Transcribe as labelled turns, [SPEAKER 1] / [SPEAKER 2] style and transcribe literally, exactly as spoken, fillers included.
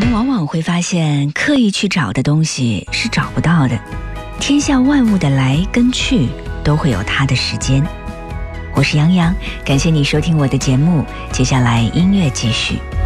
[SPEAKER 1] 们往往会发现，刻意去找的东西是找不到的。天下万物的来跟去都会有它的时间。我是杨洋，感谢你收听我的节目，接下来音乐继续。